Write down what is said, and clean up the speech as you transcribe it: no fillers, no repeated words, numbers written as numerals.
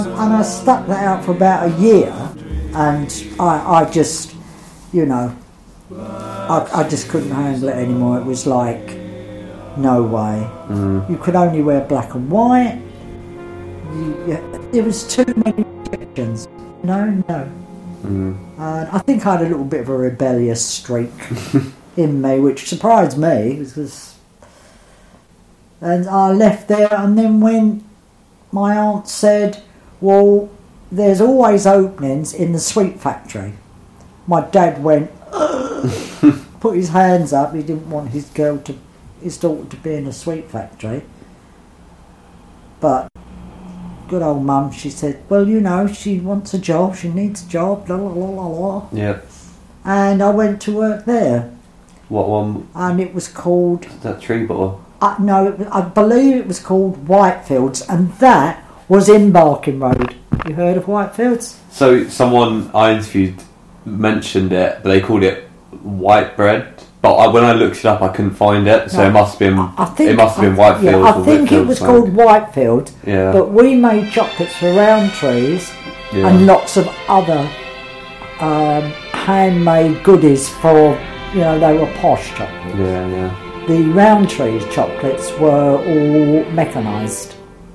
And I stuck that out for about a year, and I just, you know, I just couldn't handle it anymore. It was like, no way. You could only wear black and white. There was too many restrictions. No. And I think I had a little bit of a rebellious streak in me, which surprised me. And I left there, and then when my aunt said, well, there's always openings in the sweet factory, my dad went, put his hands up. He didn't want his daughter to be in a sweet factory. But good old mum, she said, well, you know, she wants a job, she needs a job, la la la la la. Yeah. And I went to work there. What one? And it was called... That tree bottle? No, I believe it was called Whitefields, and that was in Barking Road. You heard of Whitefields? So someone I interviewed mentioned it, but they called it white bread. But when I looked it up, I couldn't find it. So it must have been. It must have been Whitefields. Yeah, I think it was called Whitefield. Yeah. But we made chocolates for Rowntrees and lots of other handmade goodies for, you know, they were posh chocolates. Yeah. The Rowntrees chocolates were all mechanised.